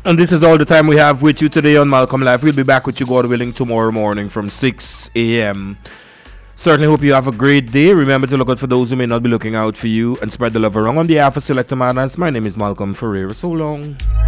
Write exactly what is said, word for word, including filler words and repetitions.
And this is all the time we have with you today on Malcolm Live. We'll be back with you, God willing, tomorrow morning from six a.m. Certainly hope you have a great day. Remember to look out for those who may not be looking out for you and spread the love around. On behalf of Selector Madness, my name is Malcolm Ferreira. So long.